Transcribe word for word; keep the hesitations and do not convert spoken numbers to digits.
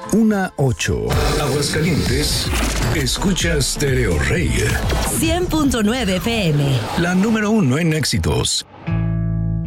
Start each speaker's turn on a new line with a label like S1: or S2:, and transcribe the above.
S1: una ocho. Aguascalientes, escucha Stereo Rey.
S2: cien punto nueve F M.
S1: La número uno en éxitos.